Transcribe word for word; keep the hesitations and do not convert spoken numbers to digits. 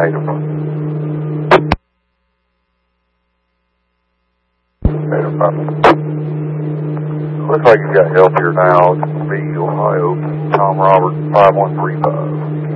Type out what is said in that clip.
Negative. Negative five. Looks like you got help here now. It's me, Ohio. Tom Roberts, five one three five.